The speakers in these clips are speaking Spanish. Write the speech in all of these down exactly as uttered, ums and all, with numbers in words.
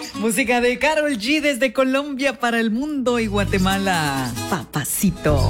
Música de Karol G desde Colombia para el mundo y Guatemala. Papacito.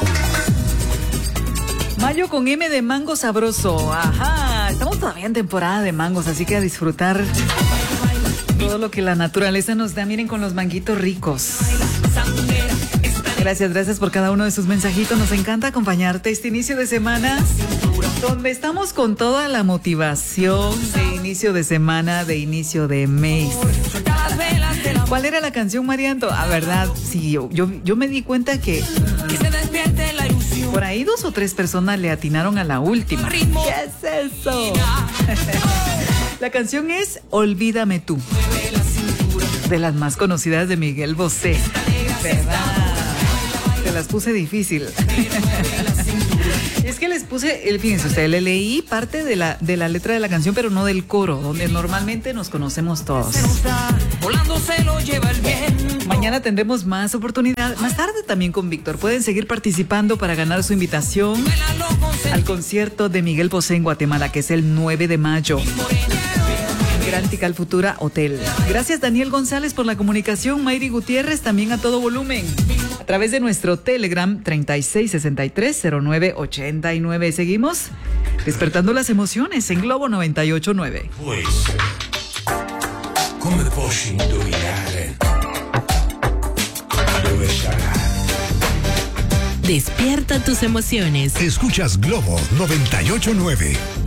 Mayo con M de mango sabroso. Ajá, estamos todavía en temporada de mangos, así que a disfrutar todo lo que la naturaleza nos da. Miren, con los manguitos ricos. Gracias, gracias por cada uno de sus mensajitos. Nos encanta acompañarte este inicio de semana, donde estamos con toda la motivación de inicio de semana, de inicio de mes. ¿Cuál era la canción, Marianto? Ah, verdad, sí, yo, yo, yo me di cuenta que por ahí dos o tres personas le atinaron a la última. ¿Qué es eso? La canción es Olvídame tú, de las más conocidas de Miguel Bosé. ¿Verdad? Te las puse difícil. Es que les puse, fíjense ustedes, le leí parte de la, de la letra de la canción, pero no del coro, donde normalmente nos conocemos todos. Mañana tendremos más oportunidad, más tarde también con Víctor. Pueden seguir participando para ganar su invitación al concierto de Miguel Bosé en Guatemala, que es el nueve de mayo. Gran Tikal Futura Hotel. Gracias, Daniel González, por la comunicación. Mayri Gutiérrez, también a todo volumen, a través de nuestro Telegram treinta y seis sesenta y tres cero nueve ochenta y nueve. Seguimos despertando las emociones en Globo noventa y ocho nueve. Pues, come posso indovinare dove sarà? Despierta tus emociones. Escuchas Globo noventa y ocho nueve.